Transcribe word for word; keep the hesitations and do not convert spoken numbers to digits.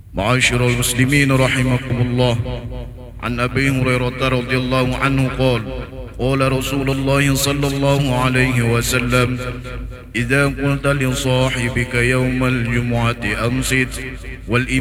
معاشر المسلمين رحمكم الله، عن أبي هريرة رضي الله عنه قال قال رسول الله صلى الله عليه وسلم: إذا قلت لصاحبك يوم الجمعة أنصت والإمام